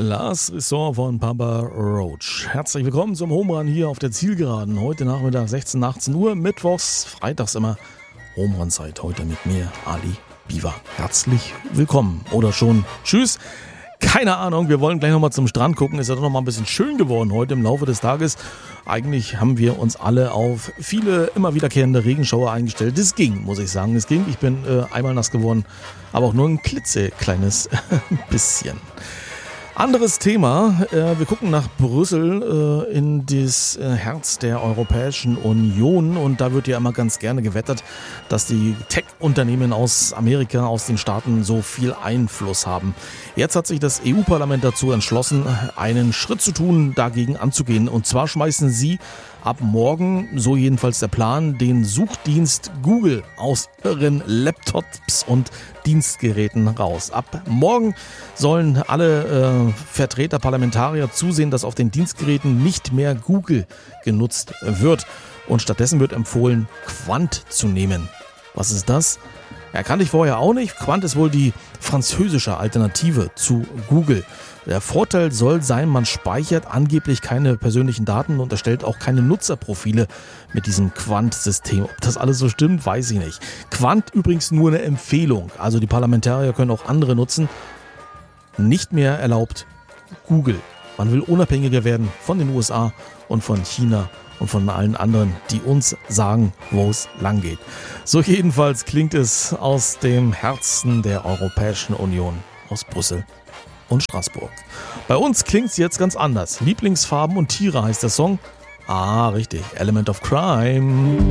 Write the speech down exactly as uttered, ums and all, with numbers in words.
Last Resort von Papa Roach. Herzlich willkommen zum Home Run hier auf der Zielgeraden. Heute Nachmittag sechzehn, achtzehn Uhr, mittwochs, freitags immer Home Run Zeit. Heute mit mir, Ali Biwa. Herzlich willkommen oder schon tschüss. Keine Ahnung, wir wollen gleich nochmal zum Strand gucken. Ist ja doch nochmal ein bisschen schön geworden heute im Laufe des Tages. Eigentlich haben wir uns alle auf viele immer wiederkehrende Regenschauer eingestellt. Das ging, muss ich sagen. Es ging. Ich bin äh, einmal nass geworden, aber auch nur ein klitzekleines bisschen. Anderes Thema, äh, wir gucken nach Brüssel äh, in das äh, Herz der Europäischen Union und da wird ja immer ganz gerne gewettert, dass die Tech-Unternehmen aus Amerika, aus den Staaten so viel Einfluss haben. Jetzt hat sich das E U-Parlament dazu entschlossen, einen Schritt zu tun, dagegen anzugehen. Und zwar schmeißen sie ab morgen, so jedenfalls der Plan, den Suchdienst Google aus ihren Laptops und Dienstgeräten raus. Ab morgen sollen alle äh, Vertreter, Parlamentarier zusehen, dass auf den Dienstgeräten nicht mehr Google genutzt wird. Und stattdessen wird empfohlen, Qwant zu nehmen. Was ist das? Ja, kannte ich vorher auch nicht. Qwant ist wohl die französische Alternative zu Google. Der Vorteil soll sein, man speichert angeblich keine persönlichen Daten und erstellt auch keine Nutzerprofile mit diesem Qwant-System. Ob das alles so stimmt, weiß ich nicht. Qwant übrigens nur eine Empfehlung. Also die Parlamentarier können auch andere nutzen. Nicht mehr erlaubt Google. Man will unabhängiger werden von den U S A und von China und von allen anderen, die uns sagen, wo es lang geht. So jedenfalls klingt es aus dem Herzen der Europäischen Union, aus Brüssel und Straßburg. Bei uns klingt es jetzt ganz anders. Lieblingsfarben und Tiere heißt der Song. Ah, richtig. Element of Crime.